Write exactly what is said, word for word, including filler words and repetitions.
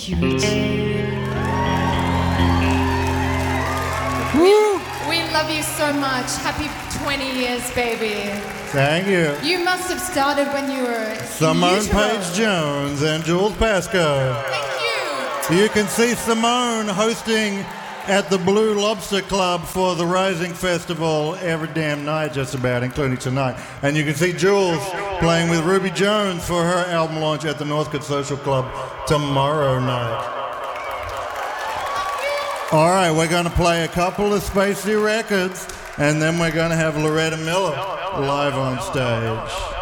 Thank you, Richie. Woo! We love you so much. Happy twenty years, baby. Thank you. You must have started when you were Simone in utero. Page-Jones and Jules Pascoe. Thank you. You can see Simone hosting at the Blue Lobster Club for the Rising Festival every damn night, just about, including tonight. And you can see Jules playing with Ruby Jones for her album launch at the Northcote Social Club tomorrow night. All right, we're going to play a couple of Spacey records, and then we're going to have Loretta Miller live on stage.